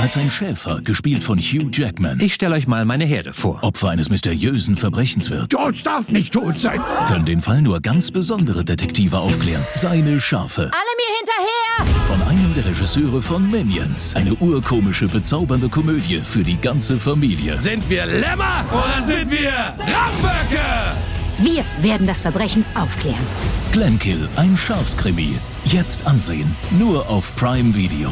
als ein Schäfer, gespielt von Hugh Jackman, Ich stelle euch mal meine Herde vor. Opfer eines mysteriösen Verbrechens wird, George darf nicht tot sein. können den Fall nur ganz besondere Detektive aufklären. Seine Schafe. Alle mir hinterher! Von einem der Regisseure von Minions. Eine urkomische, bezaubernde Komödie für die ganze Familie. Sind wir Lämmer oder sind wir Ramböcke? Wir werden das Verbrechen aufklären. Glenkill, ein Schafskrimi. Jetzt ansehen. Nur auf Prime Video.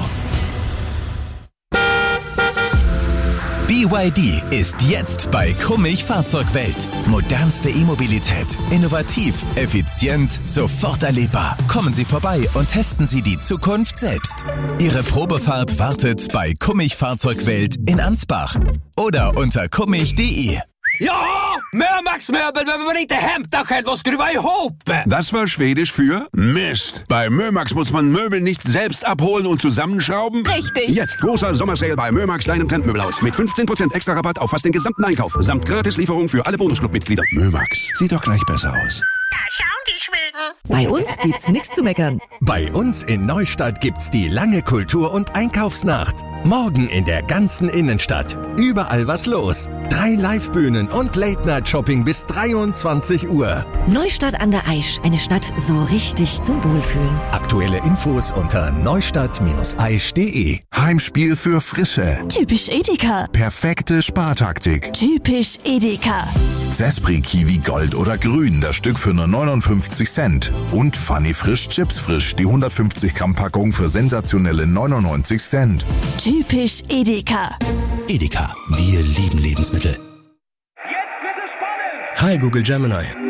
BYD ist jetzt bei Kummich Fahrzeugwelt. Modernste E-Mobilität. Innovativ, effizient, sofort erlebbar. Kommen Sie vorbei und testen Sie die Zukunft selbst. Ihre Probefahrt wartet bei Kummich Fahrzeugwelt in Ansbach. Oder unter kummich.de. Ja, Mörmax Möbel, wenn wir inte hämta själv och skruva ihop. Das war Schwedisch für Mist. Bei Mömax muss man Möbel nicht selbst abholen und zusammenschrauben. Richtig. Jetzt großer Sommersale bei Mömax, deinem Trendmöbelhaus. Mit 15% extra Rabatt auf fast den gesamten Einkauf. Samt Gratislieferung für alle Bonusclub-Mitglieder. Mömax, sieht doch gleich besser aus. Da schauen die Schweden. Bei uns gibt's nichts zu meckern. Bei uns in Neustadt gibt's die lange Kultur- und Einkaufsnacht. Morgen in der ganzen Innenstadt. Überall was los. 3 Live-Bühnen und Late-Night-Shopping bis 23 Uhr. Neustadt an der Aisch, eine Stadt so richtig zum Wohlfühlen. Aktuelle Infos unter neustadt-aisch.de. Heimspiel für Frische. Typisch Edeka. Perfekte Spartaktik. Typisch Edeka. Zespri Kiwi Gold oder Grün, das Stück für nur 59 Cent. Und Funny Frisch Chips Frisch, die 150 Gramm Packung für sensationelle 99 Cent. Typisch Edeka. Edeka, wir lieben Lebensmittel. Jetzt wird es spannend. Hi Google Gemini.